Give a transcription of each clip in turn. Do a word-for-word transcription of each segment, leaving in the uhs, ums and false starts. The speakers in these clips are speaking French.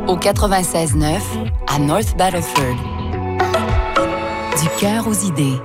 au quatre-vingt-seize neuf à North Battleford. Du cœur aux idées.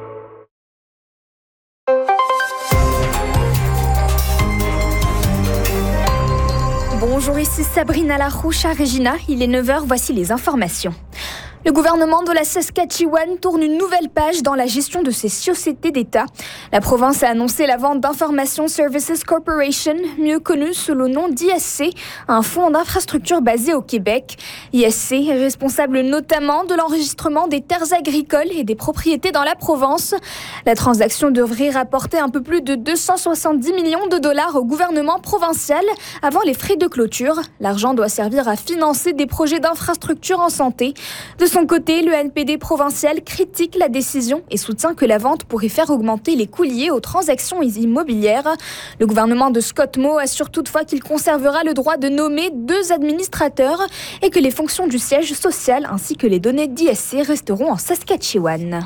Bonjour, ici Sabrina Larouche à Regina. Il est neuf heures, voici les informations. Le gouvernement de la Saskatchewan tourne une nouvelle page dans la gestion de ses sociétés d'État. La province a annoncé la vente d'Information Services Corporation, mieux connue sous le nom d'I S C, un fonds d'infrastructure basé au Québec. I S C est responsable notamment de l'enregistrement des terres agricoles et des propriétés dans la province. La transaction devrait rapporter un peu plus de deux cent soixante-dix millions de dollars au gouvernement provincial avant les frais de clôture. L'argent doit servir à financer des projets d'infrastructure en santé. De son côté, le N P D provincial critique la décision et soutient que la vente pourrait faire augmenter les coûts liés aux transactions immobilières. Le gouvernement de Scott Moe assure toutefois qu'il conservera le droit de nommer deux administrateurs et que les fonctions du siège social ainsi que les données d'I S C resteront en Saskatchewan.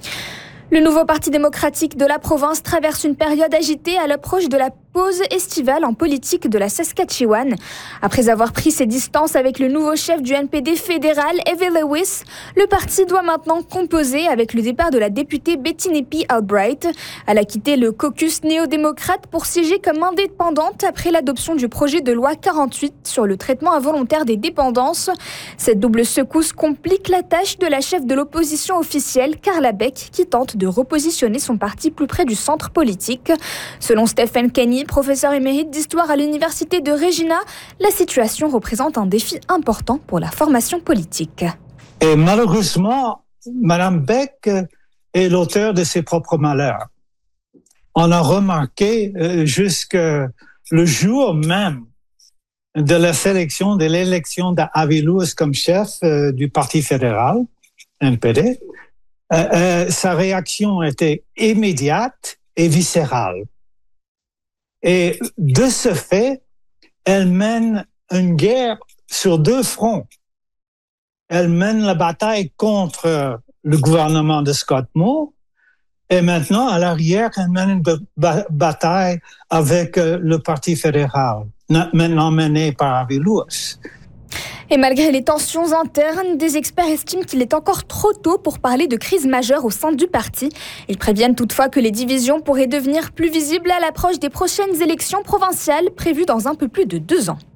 Le nouveau Parti démocratique de la province traverse une période agitée à l'approche de la pause estivale en politique de la Saskatchewan. Après avoir pris ses distances avec le nouveau chef du N P D fédéral, Evie Lewis, le parti doit maintenant composer avec le départ de la députée Betty Nepi Albright. Elle a quitté le caucus néo-démocrate pour siéger comme indépendante après l'adoption du projet de loi quarante-huit sur le traitement involontaire des dépendances. Cette double secousse complique la tâche de la chef de l'opposition officielle, Carla Beck, qui tente de repositionner son parti plus près du centre politique. Selon Stephen Kenny, professeur émérite d'histoire à l'université de Regina, la situation représente un défi important pour la formation politique. Et malheureusement, Mme Beck est l'auteur de ses propres malheurs. On a remarqué euh, jusque le jour même de la sélection, de l'élection d'Avi Lewis comme chef euh, du Parti fédéral, N P D, euh, euh, sa réaction était immédiate et viscérale. Et de ce fait, elle mène une guerre sur deux fronts. Elle mène la bataille contre le gouvernement de Scott Moe et maintenant, à l'arrière, elle mène une ba- bataille avec le Parti fédéral, maintenant mené par Avi Lewis. Et malgré les tensions internes, des experts estiment qu'il est encore trop tôt pour parler de crise majeure au sein du parti. Ils préviennent toutefois que les divisions pourraient devenir plus visibles à l'approche des prochaines élections provinciales prévues dans un peu plus de deux ans.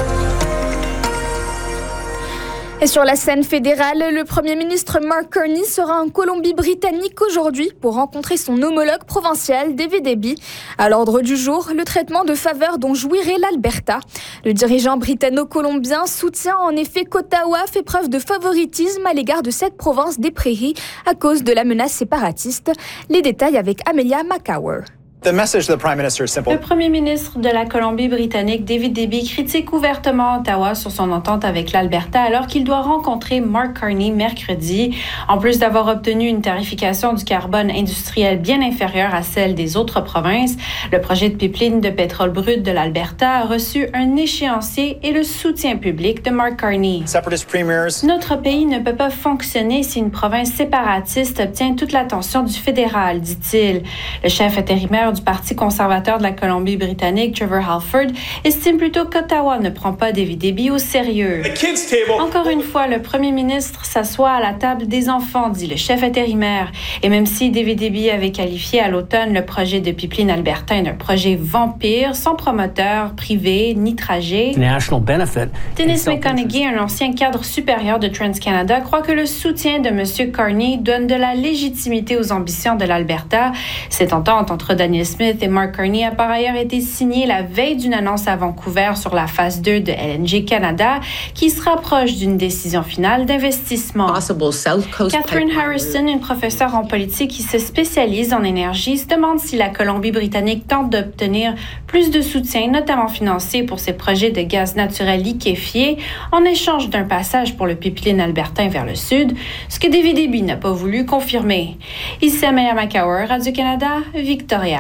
Et sur la scène fédérale, le Premier ministre Mark Carney sera en Colombie-Britannique aujourd'hui pour rencontrer son homologue provincial, David Eby. À l'ordre du jour, le traitement de faveur dont jouirait l'Alberta. Le dirigeant britanno-colombien soutient en effet qu'Ottawa fait preuve de favoritisme à l'égard de cette province des prairies à cause de la menace séparatiste. Les détails avec Amelia McCower. Le premier ministre de la Colombie-Britannique, David Eby, critique ouvertement Ottawa sur son entente avec l'Alberta alors qu'il doit rencontrer Mark Carney mercredi. En plus d'avoir obtenu une tarification du carbone industriel bien inférieure à celle des autres provinces, le projet de pipeline de pétrole brut de l'Alberta a reçu un échéancier et le soutien public de Mark Carney. Notre pays ne peut pas fonctionner si une province séparatiste obtient toute l'attention du fédéral, dit-il. Le chef intérimaire du Parti conservateur de la Colombie-Britannique, Trevor Halford, estime plutôt qu'Ottawa ne prend pas David Eby au sérieux. Encore une fois, le premier ministre s'assoit à la table des enfants, dit le chef intérimaire. Et même si David Eby avait qualifié à l'automne le projet de pipeline albertain d'un projet vampire, sans promoteur privé ni trajet, Dennis McConaughey, un ancien cadre supérieur de TransCanada, croit que le soutien de M. Carney donne de la légitimité aux ambitions de l'Alberta. Cette entente entre Daniel Smith et Mark Carney a par ailleurs été signée la veille d'une annonce à Vancouver sur la phase deux de L N G Canada qui se rapproche d'une décision finale d'investissement. Catherine Harrison, une professeure en politique qui se spécialise en énergie, se demande si la Colombie-Britannique tente d'obtenir plus de soutien, notamment financier, pour ses projets de gaz naturel liquéfié en échange d'un passage pour le pipeline albertain vers le sud, ce que David Eby n'a pas voulu confirmer. Ici Amelia McCower, Radio-Canada, Victoria.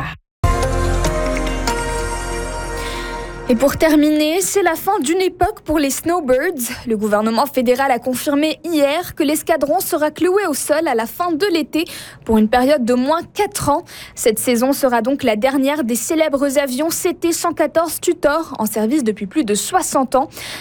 Et pour terminer, c'est la fin d'une époque pour les snowbirds. Le gouvernement fédéral a confirmé hier que l'escadron sera cloué au sol à la fin de l'été pour une période de moins quatre ans. Cette saison sera donc la dernière des célèbres avions C T cent quatorze Tutor en service depuis plus de soixante ans.